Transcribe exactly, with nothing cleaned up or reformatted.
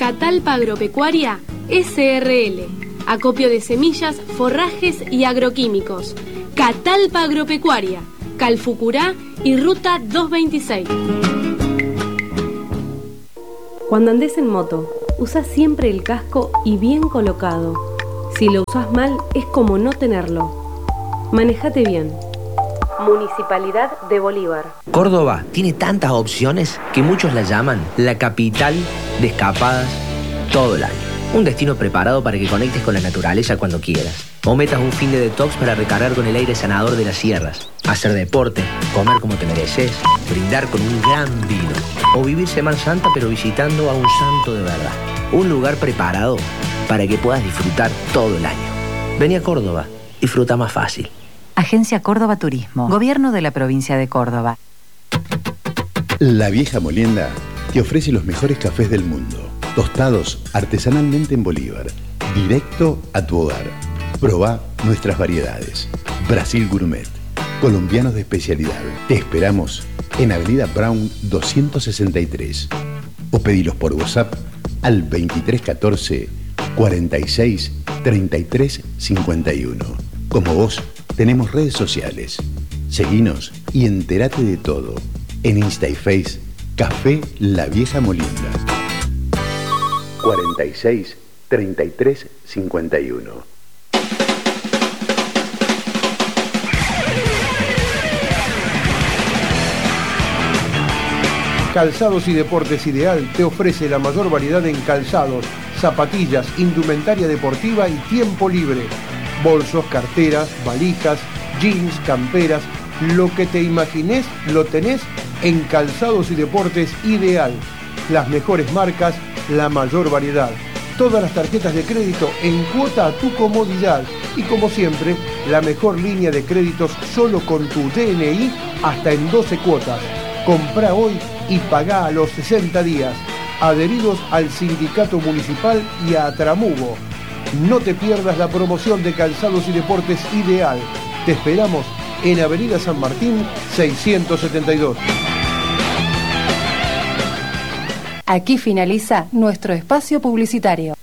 Catalpa Agropecuaria S R L. Acopio de semillas, forrajes y agroquímicos. Catalpa Agropecuaria, Calfucurá y Ruta doscientos veintiséis. Cuando andes en moto, usa siempre el casco y bien colocado. Si lo usas mal, es como no tenerlo. Manejate bien. Municipalidad de Bolívar. Córdoba tiene tantas opciones que muchos la llaman la capital de escapadas todo el año. Un destino preparado para que conectes con la naturaleza cuando quieras. O metas un fin de detox para recargar con el aire sanador de las sierras. Hacer deporte, comer como te mereces, brindar con un gran vino. O vivir Semana Santa pero visitando a un santo de verdad. Un lugar preparado para que puedas disfrutar todo el año. Vení a Córdoba, disfruta más fácil. Agencia Córdoba Turismo, Gobierno de la Provincia de Córdoba. La Vieja Molienda te ofrece los mejores cafés del mundo, tostados artesanalmente en Bolívar, directo a tu hogar. Probá nuestras variedades. Brasil Gourmet, colombianos de especialidad. Te esperamos en Avenida Brown doscientos sesenta y tres o pedilos por WhatsApp al veintitrés catorce cuarenta y seis treinta y tres cincuenta y uno. Como vos, tenemos redes sociales. Seguinos y entérate de todo en Insta y Face Café La Vieja Molienda. cuarenta y seis treinta y tres cincuenta y uno. Calzados y Deportes Ideal te ofrece la mayor variedad en calzados, zapatillas, indumentaria deportiva y tiempo libre. Bolsos, carteras, valijas, jeans, camperas, lo que te imagines lo tenés en Calzados y Deportes Ideal. Las mejores marcas, la mayor variedad. Todas las tarjetas de crédito en cuota a tu comodidad. Y como siempre, la mejor línea de créditos solo con tu D N I hasta en doce cuotas. Comprá hoy y pagá a los sesenta días. Adheridos al Sindicato Municipal y a Tramugo. No te pierdas la promoción de Calzados y Deportes Ideal. Te esperamos en Avenida San Martín seiscientos setenta y dos. Aquí finaliza nuestro espacio publicitario.